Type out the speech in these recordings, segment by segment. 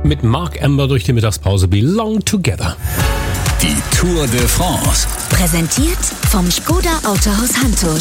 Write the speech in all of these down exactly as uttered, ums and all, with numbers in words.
mit Mark Amber durch die Mittagspause Belong Together. Die Tour de France. Präsentiert vom Skoda Autohaus Hantusch.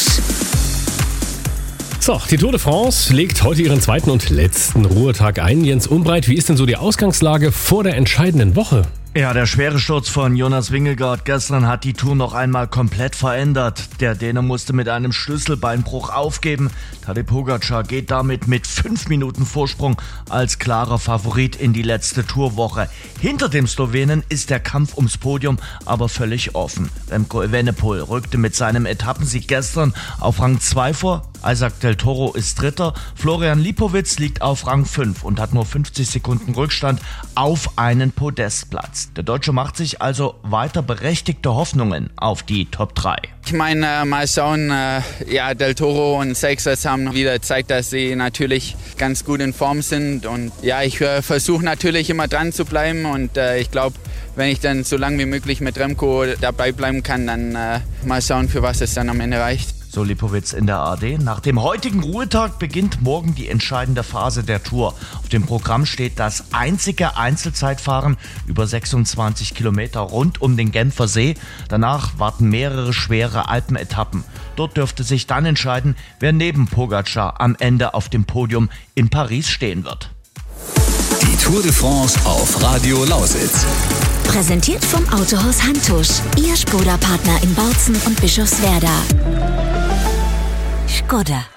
So, die Tour de France legt heute ihren zweiten und letzten Ruhetag ein. Jens Umbreit, wie ist denn so die Ausgangslage vor der entscheidenden Woche? Ja, der schwere Sturz von Jonas Vingegaard gestern hat die Tour noch einmal komplett verändert. Der Däne musste mit einem Schlüsselbeinbruch aufgeben. Tadej Pogačar geht damit mit fünf Minuten Vorsprung als klarer Favorit in die letzte Tourwoche. Hinter dem Slowenen ist der Kampf ums Podium aber völlig offen. Remco Evenepoel rückte mit seinem Etappensieg gestern auf Rang zwei vor. Isaac Del Toro ist Dritter. Florian Lipowitz liegt auf Rang fünf und hat nur fünfzig Sekunden Rückstand auf einen Podestplatz. Der Deutsche macht sich also weiter berechtigte Hoffnungen auf die Top drei. Ich meine, mal schauen, äh, ja, Del Toro und Seixas haben wieder gezeigt, dass sie natürlich ganz gut in Form sind. Und ja, ich äh, versuche natürlich immer dran zu bleiben und äh, ich glaube, wenn ich dann so lange wie möglich mit Remco dabei bleiben kann, dann äh, mal schauen, für was es dann am Ende reicht. So Lipowitz in der A D. Nach dem heutigen Ruhetag beginnt morgen die entscheidende Phase der Tour. Auf dem Programm steht das einzige Einzelzeitfahren über sechsundzwanzig Kilometer rund um den Genfer See. Danach warten mehrere schwere Alpenetappen. Dort dürfte sich dann entscheiden, wer neben Pogačar am Ende auf dem Podium in Paris stehen wird. Die Tour de France auf Radio Lausitz. Präsentiert vom Autohaus Hantusch. Ihr Skoda-Partner in Bautzen und Bischofswerda. Skoda.